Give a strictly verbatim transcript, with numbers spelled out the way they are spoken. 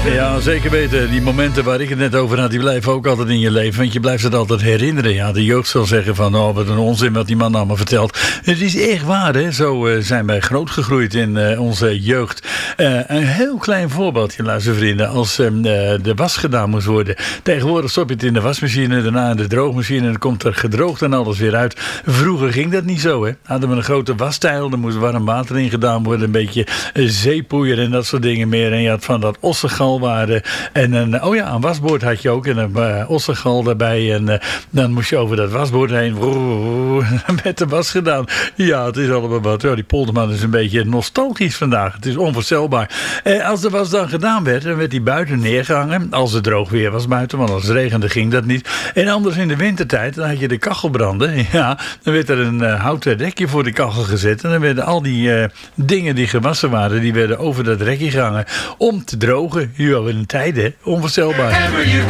Ja, zeker weten. Die momenten waar ik het net over had, die blijven ook altijd in je leven. Want je blijft het altijd herinneren. Ja, de jeugd zal zeggen van, oh, wat een onzin wat die man allemaal vertelt. Het is echt waar, hè. Zo uh, zijn wij grootgegroeid in uh, onze jeugd. Uh, een heel klein voorbeeldje, luistervrienden. Als uh, de was gedaan moest worden. Tegenwoordig stop je het in de wasmachine, daarna in de droogmachine. En dan komt er gedroogd en alles weer uit. Vroeger ging dat niet zo, hè. Hadden we een grote wasstijl, er moest warm water in gedaan worden. Een beetje uh, zeepoeier en dat soort dingen meer. En je had van dat ossengal waren. En een, oh ja, een wasboord had je ook. En een uh, ossengal daarbij. En uh, dan moest je over dat wasboord heen. Met de was gedaan. Ja, het is allemaal wat. Ja, die polderman is een beetje nostalgisch vandaag. Het is onvoorstelbaar. Eh, als de was dan gedaan werd, dan werd die buiten neergehangen. Als het droog weer was buiten. Want als het regende ging dat niet. En anders in de wintertijd, dan had je de kachel branden. Ja, dan werd er een uh, houten rekje voor de kachel gezet. En dan werden al die uh, dingen die gewassen waren, die werden over dat rekje gehangen. Om te drogen. Ja, in een tijd, hè. Onvoorstelbaar.